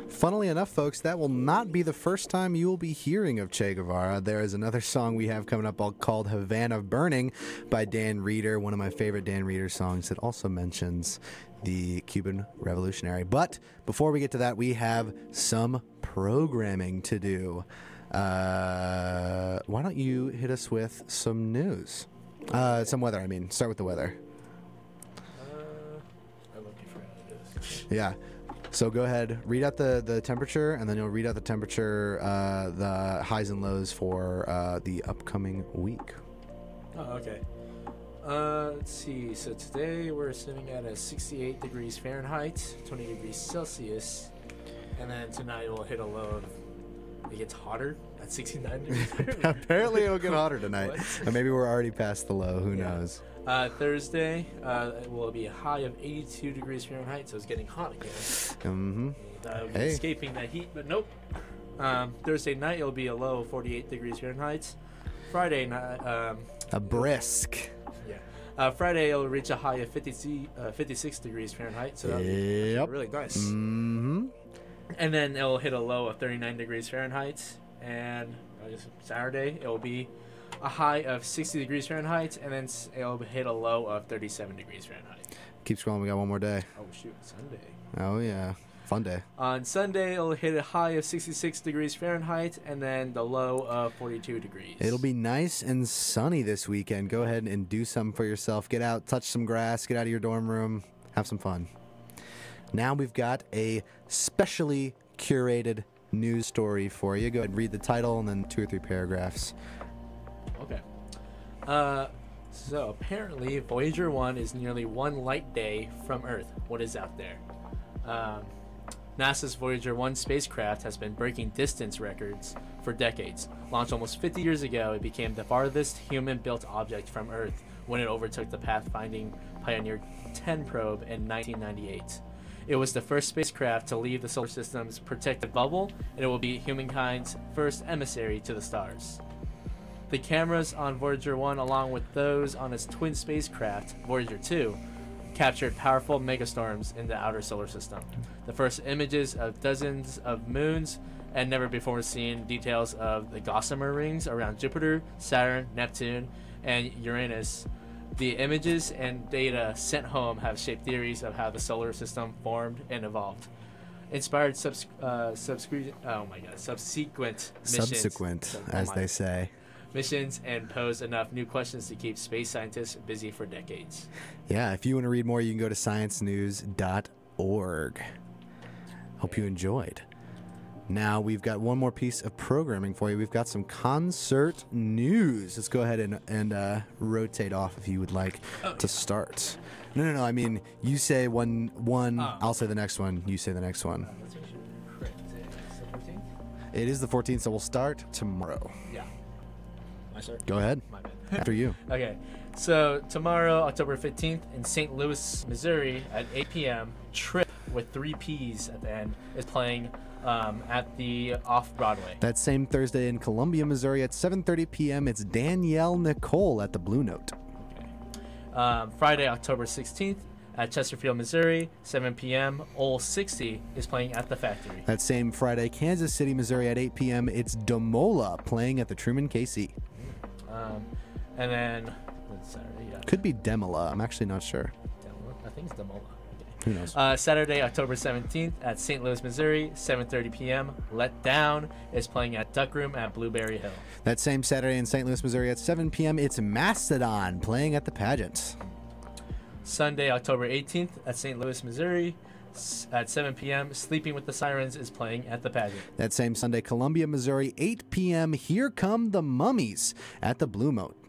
Funnily enough, folks, that will not be the first time you will be hearing of Che Guevara. There is another song we have coming up called Havana Burning by Dan Reeder, one of my favorite Dan Reeder songs that also mentions the Cuban Revolutionary. But before we get to that, we have some programming to do. Why don't you hit us with some news? Some weather, I mean. Start with the weather. I love you for how it is. Yeah. So go ahead, read out the temperature, and then you'll read out the temperature, the highs and lows for the upcoming week. Oh, okay. Let's see. So today we're sitting at a 68 degrees Fahrenheit, 20 degrees Celsius. And then tonight we'll hit a low of, it gets hotter at 69 degrees Fahrenheit. Apparently it'll get hotter tonight. What? Or maybe we're already past the low. Who Yeah. knows? Thursday it will be a high of 82 degrees Fahrenheit, so it's getting hot again. Mm-hmm. We'll be Hey. escaping that heat, but nope. Thursday night it'll be a low of 48 degrees Fahrenheit. Friday night, A brisk. Friday it'll reach a high of 56 degrees Fahrenheit, so that'll be Yep. really nice. Mm-hmm. And then it'll hit a low of 39 degrees Fahrenheit. And Saturday it'll be a high of 60 degrees Fahrenheit, and then it'll hit a low of 37 degrees Fahrenheit. Keep scrolling. We got one more day. Oh shoot, Sunday. Oh, yeah. Fun day. On Sunday, it'll hit a high of 66 degrees Fahrenheit, and then the low of 42 degrees. It'll be nice and sunny this weekend. Go ahead and do something for yourself. Get out, touch some grass, get out of your dorm room, have some fun. Now we've got a specially curated news story for you. Go ahead and read the title and then 2 or 3 paragraphs. Okay. So apparently, Voyager 1 is nearly one light day from Earth. What is out there? NASA's Voyager 1 spacecraft has been breaking distance records for decades. Launched almost 50 years ago, it became the farthest human-built object from Earth when it overtook the pathfinding Pioneer 10 probe in 1998. It was the first spacecraft to leave the solar system's protective bubble, and it will be humankind's first emissary to the stars. The cameras on Voyager 1, along with those on its twin spacecraft, Voyager 2, captured powerful megastorms in the outer solar system. The first images of dozens of moons and never before seen details of the gossamer rings around Jupiter, Saturn, Neptune, and Uranus. The images and data sent home have shaped theories of how the solar system formed and evolved. Inspired subsequent missions. Subsequent, as they say. Missions and posed enough new questions to keep space scientists busy for decades. Yeah, if you want to read more, you can go to sciencenews.org. Hope you enjoyed. Now we've got one more piece of programming for you. We've got some concert news. Let's go ahead and rotate off if you would like to start. No. I mean, you say one. I'll say the next one. You say the next one. Let's make sure they're correct. Is it the 14th? It is the 14th, so we'll start tomorrow. Yeah. My start? Go ahead. My bad. After you. Okay. So tomorrow, October 15th, in St. Louis, Missouri, at 8 p.m., Trip with 3 P's at the end is playing at the Off-Broadway. That same Thursday in Columbia, Missouri at 7:30 p.m., it's Danielle Nicole at the Blue Note. Okay. Friday, October 16th, at Chesterfield, Missouri, 7 p.m., Ole 60 is playing at the Factory. That same Friday, Kansas City, Missouri at 8 p.m., it's Demola playing at the Truman KC. And then, that's Saturday, yeah. Could be Demola. I'm actually not sure. I think it's Demola. Who knows? Saturday, October 17th at St. Louis, Missouri, 7:30 p.m. Let Down is playing at Duck Room at Blueberry Hill. That same Saturday in St. Louis, Missouri at 7 p.m., it's Mastodon playing at the Pageant. Sunday, October 18th at St. Louis, Missouri, at 7 p.m. Sleeping with the Sirens is playing at the Pageant. That same Sunday, Columbia, Missouri, 8 p.m., Here Come the Mummies at the Blue Note.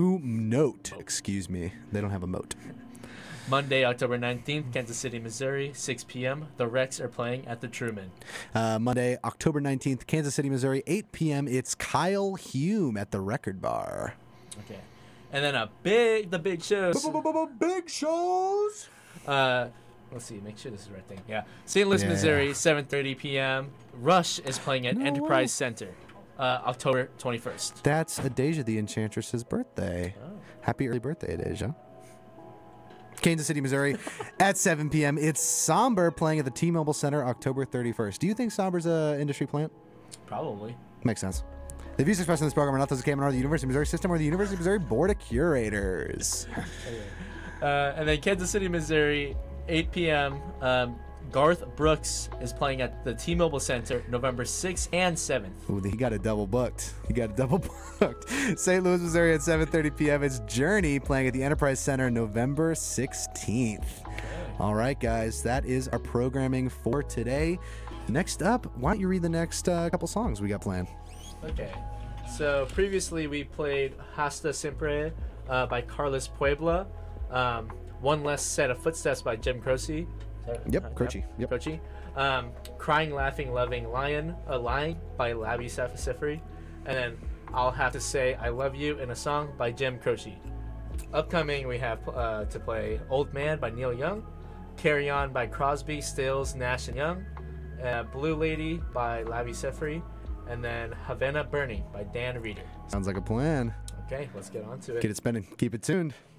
Excuse me. They don't have a moat. Monday, October 19th, Kansas City, Missouri, 6 p.m. The Rex are playing at the Truman. Monday, October 19th, Kansas City, Missouri, 8 p.m. It's Kyle Hume at the Record Bar. Okay. And then the big shows. Big shows! Let's see, make sure this is the right thing. Yeah. St. Louis, Yeah. Missouri, 7:30 p.m. Rush is playing at Enterprise Center, October 21st. That's Adasia the Enchantress's birthday. Oh. Happy early birthday, Adasia. Kansas City, Missouri, at 7 p.m. It's Somber playing at the T-Mobile Center October 31st. Do you think Somber's an industry plant? Probably. Makes sense. The views expressed in this program are not those of KMNR, the University of Missouri System, or the University of Missouri Board of Curators. And then Kansas City, Missouri, 8 p.m. Garth Brooks is playing at the T-Mobile Center November 6th and 7th. Ooh, he got it double booked. St. Louis, Missouri at 7:30 p.m. It's Journey playing at the Enterprise Center November 16th. Okay. All right, guys, that is our programming for today. Next up, why don't you read the next couple songs we got planned? Okay. So previously we played Hasta Siempre by Carlos Puebla. One Less Set of Footsteps by Jim Croce. Yep, Croce. Yep. Croce. Crying, Laughing, Loving Lion by Labi Sifri. And then I'll Have to Say I Love You in a Song by Jim Croce. Upcoming we have to play Old Man by Neil Young. Carry On by Crosby, Stills, Nash & Young. Blue Lady by Labi Sifri. And then Havana Burning by Dan Reeder. Sounds like a plan. Okay, let's get on to it. Get it spinning. Keep it tuned.